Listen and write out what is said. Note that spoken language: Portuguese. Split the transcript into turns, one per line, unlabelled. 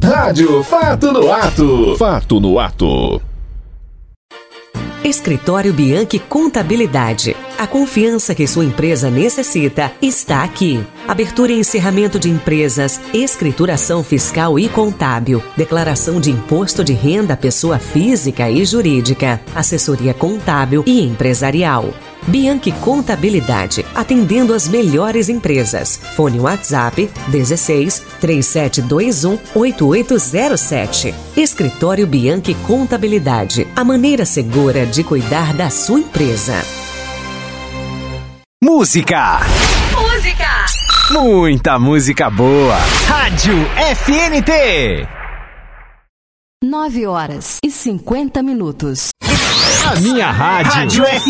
Rádio Fato no Ato. Fato no Ato.
Escritório Bianchi Contabilidade. A confiança que sua empresa necessita está aqui. Abertura e encerramento de empresas, escrituração fiscal e contábil, declaração de imposto de renda à pessoa física e jurídica, assessoria contábil e empresarial. Bianchi Contabilidade, atendendo as melhores empresas. Fone WhatsApp 16 3721 8807. Escritório Bianchi Contabilidade, a maneira segura de cuidar da sua empresa.
Música! Muita música boa! Rádio FNT!
9h50.
A minha rádio, Rádio FNT!